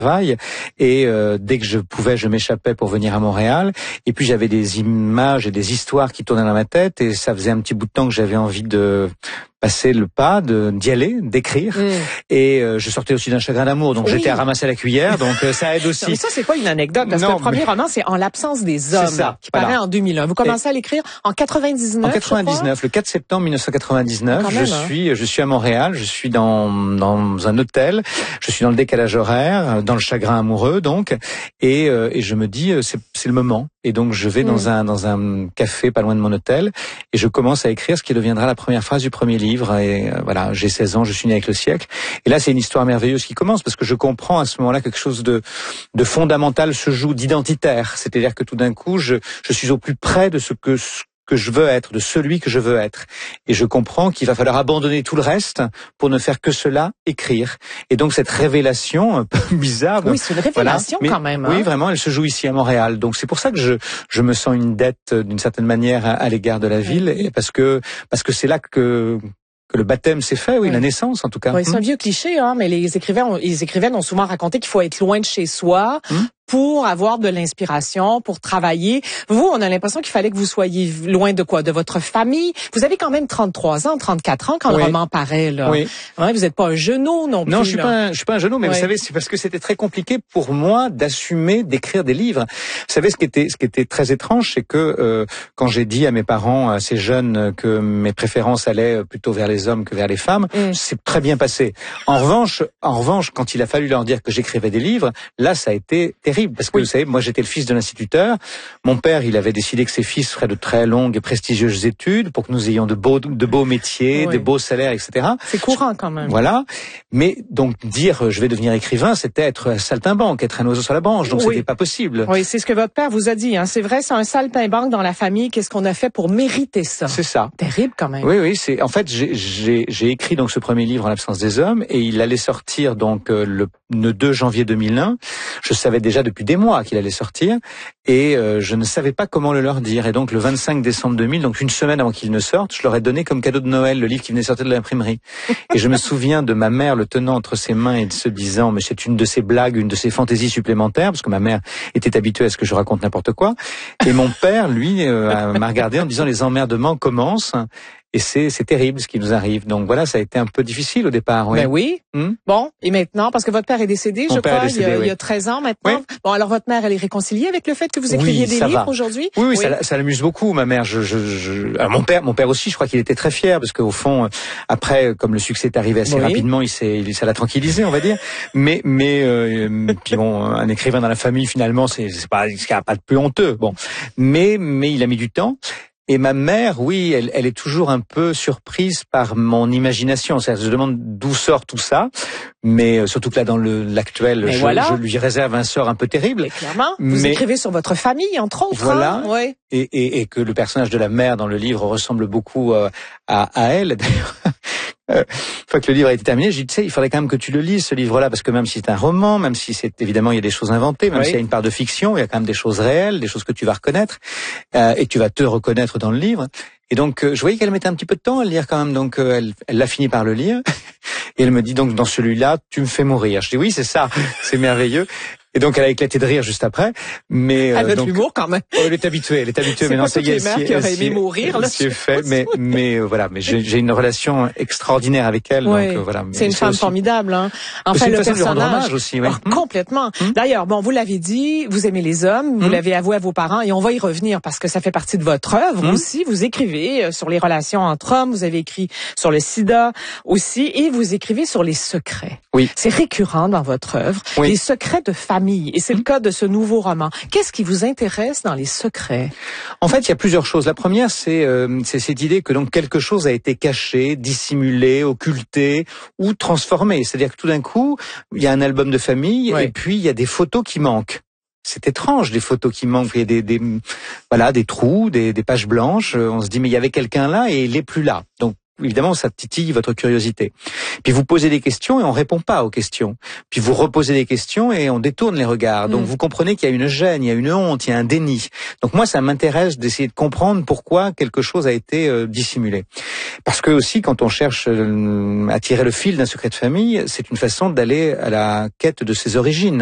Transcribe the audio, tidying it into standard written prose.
travail et dès que je pouvais, je m'échappais pour venir à Montréal. Et puis j'avais des images et des histoires qui tournaient dans ma tête et ça faisait un petit bout de temps que j'avais envie de passer le pas, d'y aller, d'écrire. Et je sortais aussi d'un chagrin d'amour, donc j'étais à ramasser la cuillère, donc ça aide aussi. Mais ça, c'est pas une anecdote, parce que le premier roman, c'est En l'absence des hommes, qui paraît en 2001. Vous commencez à l'écrire en 99, En 99, le 4 septembre 1999, je suis à Montréal, je suis dans un hôtel, je suis dans le décalage horaire, dans le chagrin amoureux, donc, et je me dis, c'est le moment. Et donc je vais dans un café pas loin de mon hôtel et je commence à écrire ce qui deviendra la première phrase du premier livre. Et voilà, j'ai 16 ans, je suis né avec le siècle. Et là, c'est une histoire merveilleuse qui commence parce que je comprends à ce moment-là quelque chose de fondamental se joue, d'identitaire. C'est-à-dire que tout d'un coup, je suis au plus près de ce que je veux être, de celui que je veux être. Et je comprends qu'il va falloir abandonner tout le reste pour ne faire que cela, écrire. Et donc cette révélation un peu bizarre. Oui, c'est une révélation quand même. Oui, vraiment, elle se joue ici à Montréal. Donc c'est pour ça que je me sens une dette d'une certaine manière à l'égard de la ville, et parce que c'est là que le baptême s'est fait, la naissance en tout cas. Oui, c'est un vieux cliché, mais les écrivains ont souvent raconté qu'il faut être loin de chez soi pour avoir de l'inspiration, pour travailler. Vous, on a l'impression qu'il fallait que vous soyez loin de quoi? De votre famille. Vous avez quand même 33 ans, 34 ans quand le roman paraît, là. Oui. Ouais, vous n'êtes pas un genou non plus. Non, je suis pas un genou, mais vous savez, c'est parce que c'était très compliqué pour moi d'assumer d'écrire des livres. Vous savez, ce qui était très étrange, c'est que quand j'ai dit à mes parents assez jeunes que mes préférences allaient plutôt vers les hommes que vers les femmes, c'est très bien passé. En revanche, quand il a fallu leur dire que j'écrivais des livres, là, ça a été terrible. Parce que vous savez, moi j'étais le fils de l'instituteur. Mon père, il avait décidé que ses fils feraient de très longues et prestigieuses études pour que nous ayons de beaux métiers, de beaux salaires, etc. C'est courant quand même. Voilà. Mais donc dire je vais devenir écrivain, c'était être saltimbanque, être un oiseau sur la branche. Donc c'était pas possible. Oui, c'est ce que votre père vous a dit. C'est vrai, c'est un saltimbanque dans la famille. Qu'est-ce qu'on a fait pour mériter ça? C'est ça. Terrible quand même. Oui, c'est en fait j'ai écrit donc ce premier livre En l'absence des hommes et il allait sortir donc le 2 janvier 2001. Je savais déjà depuis des mois qu'il allait sortir et je ne savais pas comment le leur dire. Et donc le 25 décembre 2000, donc une semaine avant qu'il ne sorte, je leur ai donné comme cadeau de Noël le livre qui venait sortir de l'imprimerie. Et je me souviens de ma mère le tenant entre ses mains et de se disant mais c'est une de ces blagues, une de ces fantaisies supplémentaires, parce que ma mère était habituée à ce que je raconte n'importe quoi. Et mon père, lui, m'a regardé en disant les emmerdements commencent. Et c'est terrible ce qui nous arrive. Donc voilà, ça a été un peu difficile au départ. Oui. Ben oui. Bon, et maintenant, parce que votre père est décédé, je crois, il y a 13 ans maintenant. Oui. Bon, alors votre mère, elle est réconciliée avec le fait que vous écriviez des livres aujourd'hui? Oui, ça l'amuse beaucoup, ma mère. Alors, mon père aussi, je crois qu'il était très fier, parce qu'au fond, après, comme le succès est arrivé assez rapidement, ça l'a tranquillisé, on va dire. Mais puis bon, un écrivain dans la famille, finalement, c'est pas ce qu'il n'y a pas de plus honteux. Bon, mais il a mis du temps. Et ma mère, oui, elle est toujours un peu surprise par mon imagination. C'est-à-dire, je demande d'où sort tout ça, mais surtout que là, dans l'actuel, je lui réserve un sort un peu terrible. Mais clairement, vous écrivez sur votre famille, entre autres. Voilà, et que le personnage de la mère dans le livre ressemble beaucoup à elle, d'ailleurs. Une fois que le livre a été terminé, j'ai dit, tu sais, il faudrait quand même que tu le lises, ce livre-là, parce que même si c'est un roman, même si c'est évidemment il y a des choses inventées, même s'il y a une part de fiction, il y a quand même des choses réelles, des choses que tu vas reconnaître, et tu vas te reconnaître dans le livre. Et donc, je voyais qu'elle mettait un petit peu de temps à le lire quand même, donc elle l'a fini par le lire. Et elle me dit donc, dans celui-là, tu me fais mourir. Je dis oui, c'est ça, c'est merveilleux. Et donc elle a éclaté de rire juste après, mais elle a de l'humour quand même. Elle est habituée. Mais non, c'est les mères qui auraient aimé mourir là. C'est fait, mais voilà, mais j'ai une relation extraordinaire avec elle, donc voilà. C'est une femme formidable, hein. Enfin le personnage aussi, complètement. D'ailleurs, bon, vous l'avez dit, vous aimez les hommes, vous l'avez avoué à vos parents, et on va y revenir parce que ça fait partie de votre œuvre aussi. Vous écrivez sur les relations entre hommes, vous avez écrit sur le sida aussi, et vous écrivez sur les secrets. Oui. C'est récurrent dans votre œuvre, les secrets de famille. Et c'est le cas de ce nouveau roman. Qu'est-ce qui vous intéresse dans les secrets? En fait, il y a plusieurs choses. La première, c'est cette idée que donc quelque chose a été caché, dissimulé, occulté ou transformé. C'est-à-dire que tout d'un coup, il y a un album de famille et puis il y a des photos qui manquent. C'est étrange, des photos qui manquent. Il y a des trous, des pages blanches. On se dit mais il y avait quelqu'un là et il est plus là. Donc évidemment, ça titille votre curiosité. Puis vous posez des questions et on répond pas aux questions. Puis vous reposez des questions et on détourne les regards. Donc vous comprenez qu'il y a une gêne, il y a une honte, il y a un déni. Donc moi, ça m'intéresse d'essayer de comprendre pourquoi quelque chose a été dissimulé. Parce que aussi, quand on cherche à tirer le fil d'un secret de famille, c'est une façon d'aller à la quête de ses origines.